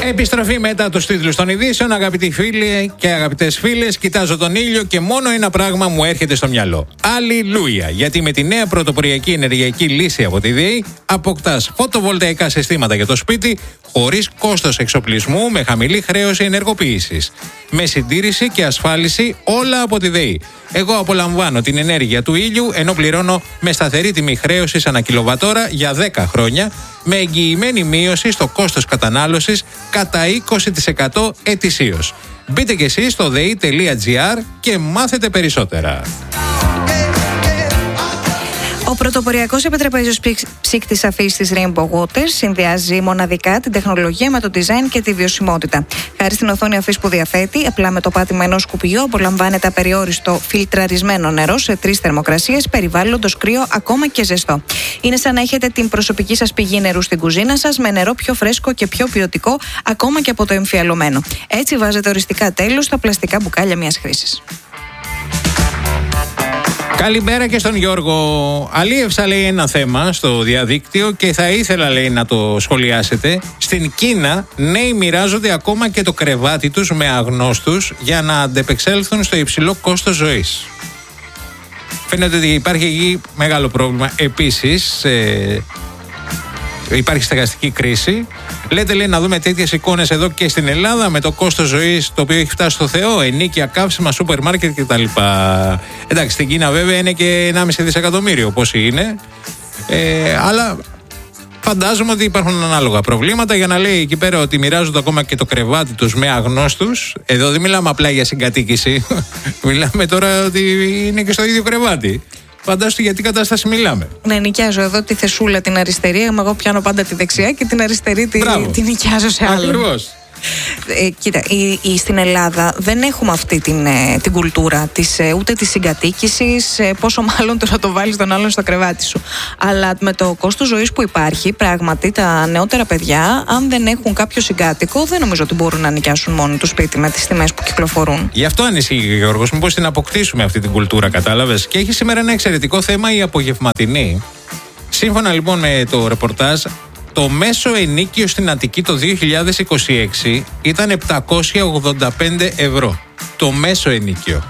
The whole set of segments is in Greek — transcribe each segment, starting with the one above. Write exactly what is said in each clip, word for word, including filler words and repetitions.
Επιστροφή μετά τους τίτλους των ειδήσεων. Αγαπητοί φίλοι και αγαπητές φίλες, κοιτάζω τον ήλιο και μόνο ένα πράγμα μου έρχεται στο μυαλό. Αλληλούια! Γιατί με τη νέα πρωτοποριακή ενεργειακή λύση από τη ΔΕΗ αποκτάς φωτοβολταϊκά συστήματα για το σπίτι χωρίς κόστος εξοπλισμού, με χαμηλή χρέωση ενεργοποίησης. Με συντήρηση και ασφάλιση όλα από τη ΔΕΗ. Εγώ απολαμβάνω την ενέργεια του ήλιου ενώ πληρώνω με σταθερή τιμή χρέωσης ανά κιλοβατόρα για δέκα χρόνια, με εγγυημένη μείωση στο κόστος κατανάλωσης κατά είκοσι τοις εκατό ετησίως. Μπείτε κι εσείς στο δε ι τελεία τζι άρ και μάθετε περισσότερα. Ο πρωτοποριακός επιτραπέζιος ψύκτης αφής της Rainbow Waters συνδυάζει μοναδικά την τεχνολογία με το design και τη βιωσιμότητα. Χάρη στην οθόνη αφής που διαθέτει, απλά με το πάτημα ενός σκουπιού απολαμβάνετε απεριόριστο φιλτραρισμένο νερό σε τρεις θερμοκρασίες, περιβάλλοντος κρύο ακόμα και ζεστό. Είναι σαν να έχετε την προσωπική σας πηγή νερού στην κουζίνα σας, με νερό πιο φρέσκο και πιο ποιοτικό ακόμα και από το εμφιαλωμένο. Έτσι βάζετε οριστικά τέλος στα πλαστικά μπουκάλια μιας χρήσης. Καλημέρα και στον Γιώργο. Αλίευσα, λέει, ένα θέμα στο διαδίκτυο και θα ήθελα, λέει, να το σχολιάσετε. Στην Κίνα, νέοι μοιράζονται ακόμα και το κρεβάτι τους με αγνώστους για να αντεπεξέλθουν στο υψηλό κόστος ζωής. Φαίνεται ότι υπάρχει εκεί μεγάλο πρόβλημα. Επίσης, ε, υπάρχει στεγαστική κρίση. Λέτε, λέει, να δούμε τέτοιες εικόνες εδώ και στην Ελλάδα, με το κόστος ζωής το οποίο έχει φτάσει στο Θεό, ενίκια, καύσιμα, σούπερ μάρκετ κτλ. Εντάξει, στην Κίνα βέβαια είναι και ενάμιση δισεκατομμύριο πόσοι είναι. Ε, αλλά φαντάζομαι ότι υπάρχουν ανάλογα προβλήματα για να λέει εκεί πέρα ότι μοιράζονται ακόμα και το κρεβάτι τους με αγνώστους. Εδώ δεν μιλάμε απλά για συγκατοίκηση. Μιλάμε τώρα ότι είναι και στο ίδιο κρεβάτι. Φαντάζομαι για τι κατάσταση μιλάμε. Ναι, νοικιάζω εδώ τη θεσούλα την αριστερή, εγώ πιάνω πάντα τη δεξιά και την αριστερή τη, τη νοικιάζω σε άλλο. Ακριβώς. Ε, κοίτα, η, η, στην Ελλάδα δεν έχουμε αυτή την, ε, την κουλτούρα της, ε, ούτε της συγκατοίκησης, ε, πόσο μάλλον το να το βάλεις τον άλλον στο κρεβάτι σου. Αλλά με το κόστος ζωής που υπάρχει, πράγματι τα νεότερα παιδιά, αν δεν έχουν κάποιο συγκάτοικο, δεν νομίζω ότι μπορούν να νοικιάσουν μόνοι του σπίτι με τις τιμές που κυκλοφορούν. Γι' αυτό ανησυχεί, Γιώργος, μήπως την αποκτήσουμε αυτή την κουλτούρα, κατάλαβες. Και έχει σήμερα ένα εξαιρετικό θέμα η απογευματινή. Σύμφωνα λοιπόν με το ρεπορτάζ, το μέσο ενίκιο στην Αττική το δύο χιλιάδες είκοσι έξι ήταν επτακόσια ογδόντα πέντε ευρώ. Το μέσο ενίκιο.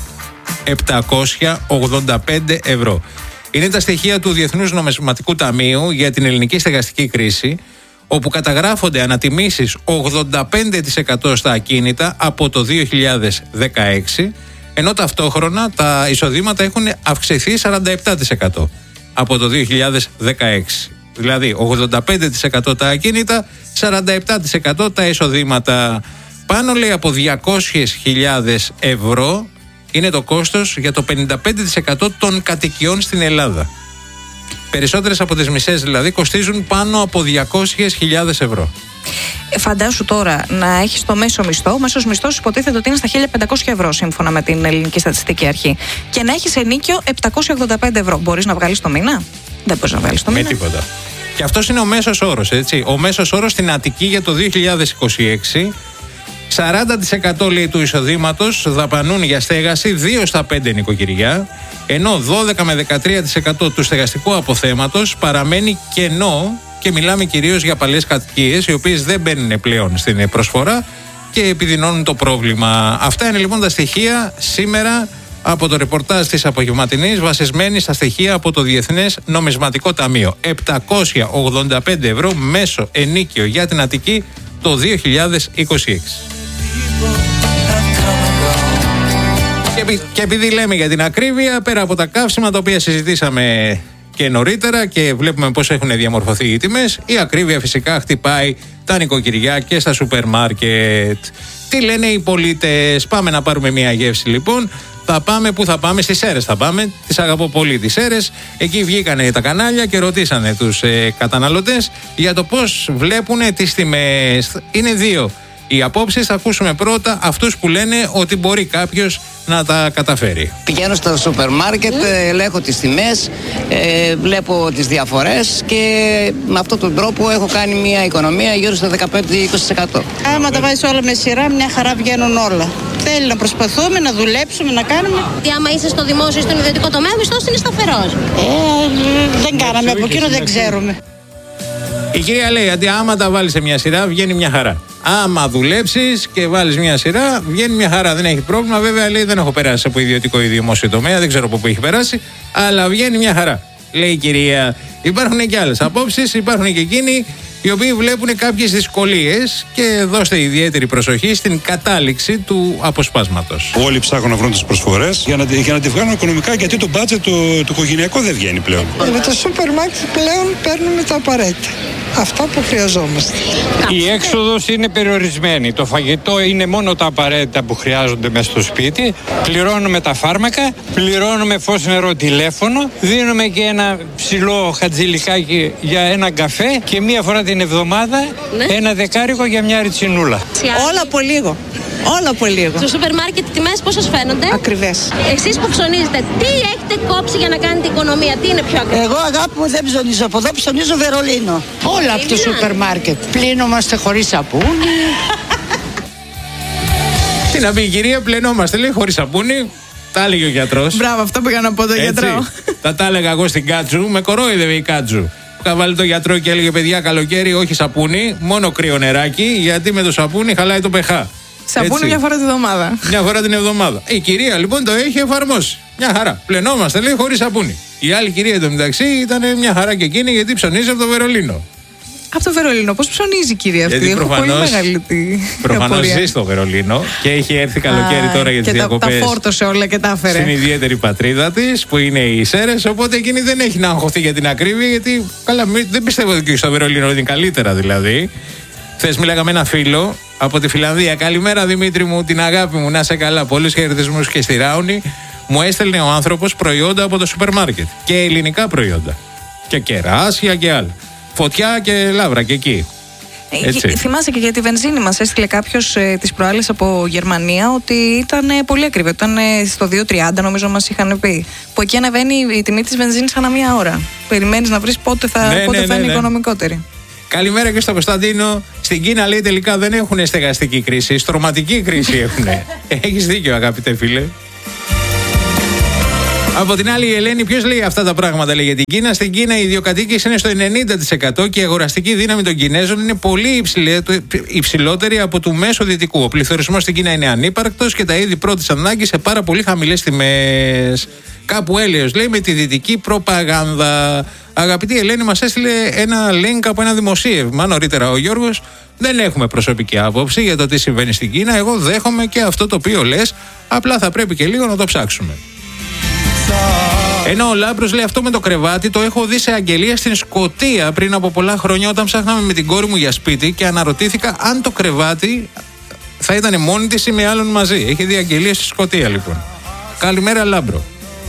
επτακόσια ογδόντα πέντε ευρώ. Είναι τα στοιχεία του Διεθνούς Νομισματικού Ταμείου για την ελληνική στεγαστική κρίση, όπου καταγράφονται ανατιμήσεις ογδόντα πέντε τοις εκατό στα ακίνητα από το δύο χιλιάδες δεκαέξι, ενώ ταυτόχρονα τα εισοδήματα έχουν αυξηθεί σαράντα επτά τοις εκατό από το δύο χιλιάδες δεκαέξι. Δηλαδή ογδόντα πέντε τοις εκατό τα ακίνητα, σαράντα επτά τοις εκατό τα εισοδήματα. Πάνω, λέει, από διακόσιες χιλιάδες ευρώ είναι το κόστος για το πενήντα πέντε τοις εκατό των κατοικιών στην Ελλάδα. Περισσότερες από τις μισές δηλαδή κοστίζουν πάνω από διακόσιες χιλιάδες ευρώ. Φαντάσου τώρα να έχεις το μέσο μισθό. Ο μέσος μισθός υποτίθεται ότι είναι στα χίλια πεντακόσια ευρώ σύμφωνα με την Ελληνική Στατιστική Αρχή. Και να έχεις ενίκιο επτακόσια ογδόντα πέντε ευρώ. Μπορείς να βγάλεις το μήνα? Δεν μπορείς να βγάλεις το μήνα. Με τίποτα. Και αυτός είναι ο μέσος όρος, έτσι. Ο μέσος όρος στην Αττική για το δύο χιλιάδες είκοσι έξι, σαράντα τοις εκατό, λέει, του εισοδήματος δαπανούν για στέγαση δύο στα πέντε νοικοκυριά, ενώ δώδεκα με δεκατρία τοις εκατό του στεγαστικού αποθέματος παραμένει κενό. Και μιλάμε κυρίως για παλιές κατοικίες, οι οποίες δεν μπαίνουν πλέον στην προσφορά και επιδεινώνουν το πρόβλημα. Αυτά είναι λοιπόν τα στοιχεία σήμερα από το ρεπορτάζ της απογευματινής, βασισμένη στα στοιχεία από το Διεθνές Νομισματικό Ταμείο. επτακόσια ογδόντα πέντε ευρώ μέσο ενίκιο για την Αττική το δύο χιλιάδες είκοσι έξι. Και επειδή λέμε για την ακρίβεια, πέρα από τα καύσιμα τα οποία συζητήσαμε και νωρίτερα και βλέπουμε πώς έχουν διαμορφωθεί οι τιμές, η ακρίβεια φυσικά χτυπάει τα νοικοκυριά και στα σούπερ μάρκετ. Τι λένε οι πολίτες? Πάμε να πάρουμε μια γεύση λοιπόν. Θα πάμε, πού θα πάμε? Στις Σέρρες θα πάμε. Τις αγαπώ πολύ τις Σέρρες. Εκεί βγήκανε τα κανάλια και ρωτήσανε τους ε, καταναλωτές για το πώς βλέπουν τις τιμές. Είναι δύο οι απόψεις. Θα ακούσουμε πρώτα αυτούς που λένε ότι μπορεί κάποιος να τα καταφέρει. Πηγαίνω στο σούπερ μάρκετ, mm. ελέγχω τις τιμές, ε, βλέπω τις διαφορές και με αυτόν τον τρόπο έχω κάνει μια οικονομία γύρω στο δεκαπέντε με είκοσι τοις εκατό. Άμα τα βάζεις όλα με σειρά, μια χαρά βγαίνουν όλα. Θέλει να προσπαθούμε, να δουλέψουμε, να κάνουμε. Τι άμα είσαι στο δημόσιο ή στον ιδιωτικό τομέα, ο μισθός είναι σταθερός. Ε, δεν κάναμε από εκείνο, δεν ξέρουμε. Η κυρία λέει ότι άμα τα βάλεις σε μια σειρά βγαίνει μια χαρά. Άμα δουλέψεις και βάλεις μια σειρά βγαίνει μια χαρά. Δεν έχει πρόβλημα. Βέβαια λέει δεν έχω περάσει από ιδιωτικό ή δημόσιο τομέα. Δεν ξέρω από πού έχει περάσει. Αλλά βγαίνει μια χαρά. Λέει η κυρία. Υπάρχουν και άλλες απόψεις. Υπάρχουν και εκείνοι οι οποίοι βλέπουν κάποιες δυσκολίες και δώστε ιδιαίτερη προσοχή στην κατάληξη του αποσπάσματος. Όλοι ψάχνουν να βρουν τις προσφορές για να, για να τη βγάλουν οικονομικά, γιατί το μπάτζετ το, το οικογενειακό δεν βγαίνει πλέον. Με το σούπερ μάρκετ πλέον παίρνουμε τα απαραίτητα. Αυτά που χρειαζόμαστε. Η έξοδος είναι περιορισμένη. Το φαγητό είναι μόνο τα απαραίτητα που χρειάζονται μέσα στο σπίτι. Πληρώνουμε τα φάρμακα, πληρώνουμε φως, νερό, τηλέφωνο. Δίνουμε και ένα ψηλό χατζηλικάκι για ένα καφέ και μία φορά την εβδομάδα ναι. ένα δεκάρικο για μια ριτσινούλα. Όλα από λίγο. Όλα από λίγο. Στο σούπερ μάρκετ οι τιμές πώς σας φαίνονται? Ακριβές. Εσείς που ψωνίζετε, τι έχετε κόψει για να κάνετε οικονομία, τι είναι πιο ακριβό? Εγώ αγάπη μου δεν ψωνίζω, από εδώ ψωνίζω Βερολίνο. Όλα από το σούπερ μάρκετ. Πλύνομαστε χωρίς σαπούνι. Τι να πει η κυρία, πλενόμαστε λέει χωρίς σαπούνι. Τα έλεγε ο γιατρός. Μπράβο, αυτό πήγα να πω το γιατρό. Τα τα έλεγα εγώ στην Κάτσου, με κορόιδευε η Κάτσου. Είχα βάλει το γιατρό και έλεγε παιδιά καλοκαίρι όχι σαπούνι, μόνο κρύο νεράκι, γιατί με το σαπούνι χαλάει το πεχά. Σαπούνι έτσι. Μια φορά την εβδομάδα. Μια φορά την εβδομάδα. Η κυρία λοιπόν το έχει εφαρμόσει. Μια χαρά. Πλενόμαστε λέει χωρίς σαπούνι. Η άλλη κυρία εντωμεταξύ ήταν μια χαρά και εκείνη γιατί ψωνίζει από το Βερολίνο. Από το Βερολίνο, πώς ψωνίζει η κυρία αυτή? Γιατί έχω προφανώς, πολύ μεγάλη τη. Προφανώς ζει στο Βερολίνο και έχει έρθει καλοκαίρι Α, τώρα για τις διακοπές. Τα φόρτωσε όλα και τα έφερε. Στην ιδιαίτερη πατρίδα της που είναι οι Σέρρες. Οπότε εκείνη δεν έχει να αγχωθεί για την ακρίβεια. Γιατί καλά, δεν πιστεύω ότι και στο Βερολίνο είναι καλύτερα δηλαδή. Χθες μίλαγα με ένα φίλο από τη Φιλανδία. Καλημέρα Δημήτρη μου, την αγάπη μου, να σε καλά. Πολλούς χαιρετισμούς και στη Ράουνη. Μου έστελνε ο άνθρωπος προϊόντα από το σούπερ μάρκετ. Και ελληνικά προϊόντα. Και κεράσια και άλλα. Φωτιά και λάβρα και εκεί. Έτσι. Θυμάσαι και για τη βενζίνη μας έστειλε κάποιος ε, τις προάλλες από Γερμανία ότι ήταν ε, πολύ ακριβή. Ήταν ε, στο δύο τριάντα νομίζω μας είχαν πει. Που εκεί ανεβαίνει η τιμή της βενζίνης ανά μία ώρα. Περιμένεις να βρεις πότε θα, ναι, πότε ναι, θα ναι, είναι ναι. οικονομικότερη. Καλημέρα και στο Κωνσταντίνο. Στην Κίνα λέει τελικά δεν έχουν στεγαστική κρίση. Στρωματική κρίση έχουν. Έχεις δίκιο αγαπητέ φίλε. Από την άλλη η Ελένη, ποιος λέει αυτά τα πράγματα λέει για την Κίνα? Στην Κίνα οι ιδιοκατοίκες είναι στο ενενήντα τοις εκατό και η αγοραστική δύναμη των Κινέζων είναι πολύ υψηλότερη από του μέσου δυτικού. Ο πληθωρισμός στην Κίνα είναι ανύπαρκτος και τα είδη πρώτης ανάγκης σε πάρα πολύ χαμηλές τιμές. Κάπου έλεος λέει με τη δυτική προπαγάνδα. Αγαπητή Ελένη, μας έστειλε ένα link από ένα δημοσίευμα νωρίτερα ο Γιώργος. Δεν έχουμε προσωπική άποψη για το τι συμβαίνει στην Κίνα. Εγώ δέχομαι και αυτό το οποίο λες. Απλά θα πρέπει και λίγο να το ψάξουμε. Ενώ ο Λάμπρος λέει αυτό με το κρεβάτι το έχω δει σε αγγελία στην Σκωτία πριν από πολλά χρόνια όταν ψάχναμε με την κόρη μου για σπίτι και αναρωτήθηκα αν το κρεβάτι θα ήταν μόνη της ή με άλλον μαζί. Έχει δει αγγελία στη Σκωτία λοιπόν. Καλημέρα Λάμπρο.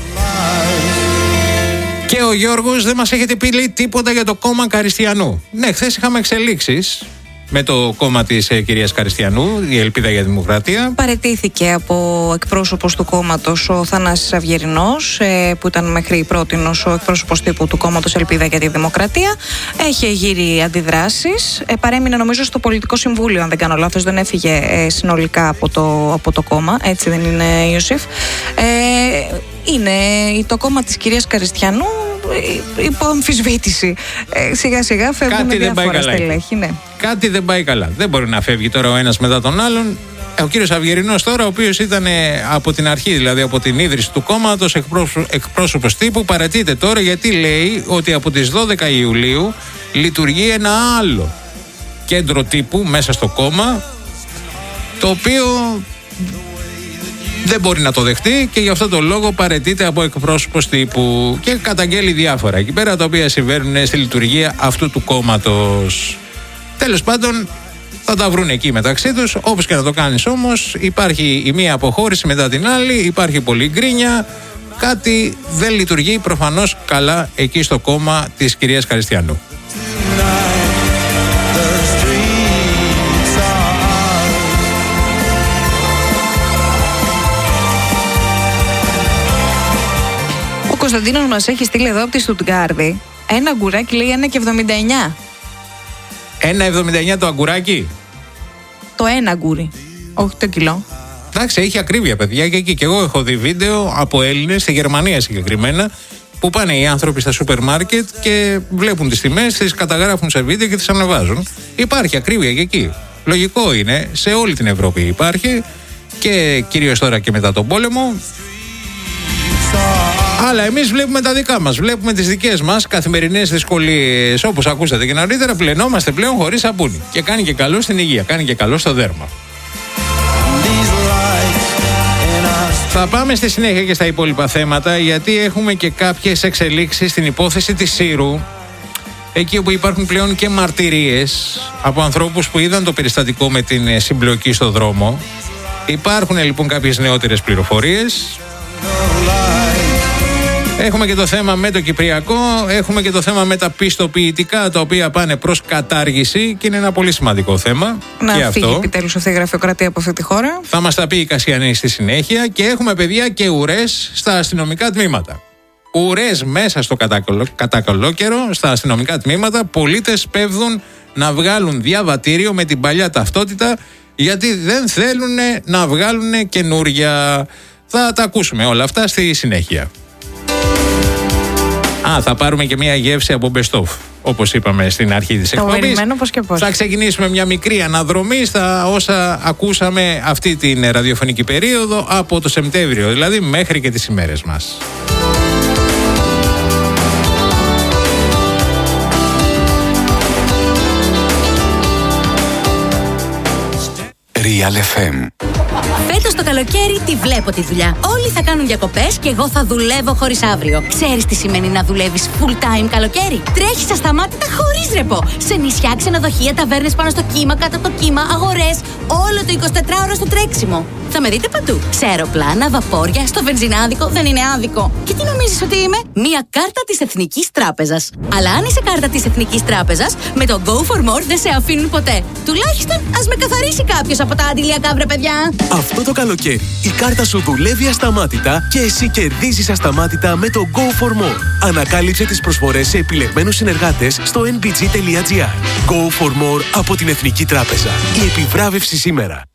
Και ο Γιώργος δεν μας έχετε πει λέει τίποτα για το κόμμα Καριστιανού. Ναι, χθες είχαμε εξελίξεις με το κόμμα της ε, κυρίας Καριστιανού, η Ελπίδα για Δημοκρατία. Παραιτήθηκε από εκπρόσωπος του κόμματος ο Θανάσης Αυγερινός, ε, που ήταν μέχρι πρότινος ο εκπρόσωπος τύπου του κόμματος Ελπίδα για τη Δημοκρατία. Έχει γύρει αντιδράσεις. Ε, παρέμεινε νομίζω στο Πολιτικό Συμβούλιο, αν δεν κάνω λάθος, δεν έφυγε ε, συνολικά από το, από το κόμμα. Έτσι δεν είναι, Ιωσήφ? Ε, είναι το κόμμα της κυρίας Καριστιανού υπό αμφισβήτηση. Ε, σιγά σιγά φεύγουν διάφορα στελέχη. Ναι. Κάτι δεν πάει καλά. Δεν μπορεί να φεύγει τώρα ο ένας μετά τον άλλον. Ο κύριος Αυγερινός τώρα, ο οποίος ήταν από την αρχή, δηλαδή από την ίδρυση του κόμματος, εκπρόσωπος τύπου, παρατείται τώρα γιατί λέει ότι από τις δώδεκα Ιουλίου λειτουργεί ένα άλλο κέντρο τύπου μέσα στο κόμμα, το οποίο δεν μπορεί να το δεχτεί και γι' αυτό το λόγο παραιτείται από εκπρόσωπος τύπου και καταγγέλει διάφορα εκεί πέρα τα οποία συμβαίνουν στη λειτουργία αυτού του κόμματος. Τέλος πάντων, θα τα βρουν εκεί μεταξύ τους. Όπως και να το κάνεις όμως, υπάρχει η μία αποχώρηση μετά την άλλη, υπάρχει πολλή γκρίνια. Κάτι δεν λειτουργεί προφανώς καλά εκεί στο κόμμα της κυρίας Καριστιανού. Ο Κωνσταντίνος μας έχει στείλει εδώ από τη Στουτγκάρδη ένα αγκουράκι, λέει ένα και εβδομήντα εννιά. ένα εβδομήντα εννιά το αγκουράκι. Το ένα αγκούρι, όχι το κιλό. Εντάξει, έχει ακρίβεια παιδιά και εκεί. Και εγώ έχω δει βίντεο από Έλληνες, στη Γερμανία συγκεκριμένα, Που πάνε οι άνθρωποι στα σούπερ μάρκετ και βλέπουν τις τιμές, τις καταγράφουν σε βίντεο και τις ανεβάζουν. Υπάρχει ακρίβεια και εκεί. Λογικό είναι, σε όλη την Ευρώπη υπάρχει και κυρίως τώρα και μετά τον πόλεμο. Αλλά εμείς βλέπουμε τα δικά μας, βλέπουμε τις δικές μας καθημερινές δυσκολίες. Όπως ακούσατε και νωρίτερα, πλενόμαστε πλέον χωρίς σαπούνι. Και κάνει και καλό στην υγεία, κάνει και καλό στο δέρμα. Θα πάμε στη συνέχεια και στα υπόλοιπα θέματα, γιατί έχουμε και κάποιες εξελίξεις στην υπόθεση της Σύρου, εκεί όπου υπάρχουν πλέον και μαρτυρίες από ανθρώπους που είδαν το περιστατικό με την συμπλοκή στο δρόμο. Υπάρχουν λοιπόν κάποιες νεότερες πληροφορίες. Έχουμε και το θέμα με το Κυπριακό, έχουμε και το θέμα με τα πιστοποιητικά, τα οποία πάνε προς κατάργηση και είναι ένα πολύ σημαντικό θέμα. Να και φύγει αυτό. επιτέλους αυτή η γραφειοκρατία από αυτή τη χώρα. Θα μας τα πει η Κασιανή στη συνέχεια. Και έχουμε, παιδιά, και ουρές στα αστυνομικά τμήματα. Ουρές μέσα στο κατακολόκαιρο, στα αστυνομικά τμήματα. Πολίτες πέφτουν να βγάλουν διαβατήριο με την παλιά ταυτότητα, γιατί δεν θέλουν να βγάλουν καινούρια. Θα τα ακούσουμε όλα αυτά στη συνέχεια. Α, θα πάρουμε και μια γεύση από Best Of, όπως είπαμε στην αρχή της εκπομπής. Το περιμένω πώς και πώς. Θα ξεκινήσουμε μια μικρή αναδρομή στα όσα ακούσαμε αυτή την ραδιοφωνική περίοδο από το Σεπτέμβριο, δηλαδή μέχρι και τις ημέρες μας. Real εφ εμ. Φέτος το καλοκαίρι τη βλέπω τη δουλειά. Όλοι θα κάνουν διακοπές και εγώ θα δουλεύω χωρίς αύριο. Ξέρεις τι σημαίνει να δουλεύεις full time καλοκαίρι? Τρέχεις ασταμάτητα χωρίς ρεπό. Σε νησιά, ξενοδοχεία, ταβέρνες πάνω στο κύμα, κάτω από το κύμα, αγορές. Όλο το εικοσιτετράωρο στο τρέξιμο. Θα με δείτε παντού. Σε αεροπλάνα, βαπόρια, στο βενζινάδικο, δεν είναι άδικο. Και τι νομίζεις ότι είμαι? Μία κάρτα της Εθνικής Τράπεζας. Αλλά αν είσαι κάρτα της Εθνικής Τράπεζας, με το Go for More δεν σε αφήνουν ποτέ. Τουλάχιστον ας με καθαρίσει κάποιος από τα αντιλιακά, βρε παιδιά. Αυτό το καλοκαίρι η κάρτα σου δουλεύει ασταμάτητα και εσύ κερδίζεις ασταμάτητα με το Go for More. Ανακάλυψε τις προσφορές σε επιλεγμένους συνεργάτες στο εν μπι τζι τελεία τζι άρ. Go for More από την Εθνική Τράπεζα. Η επιβράβευση σήμερα.